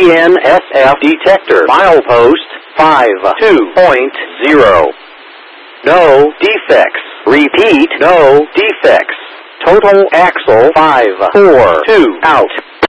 GNSF detector. Milepost 52.0. No defects. Repeat, no defects. Total axle 542 out.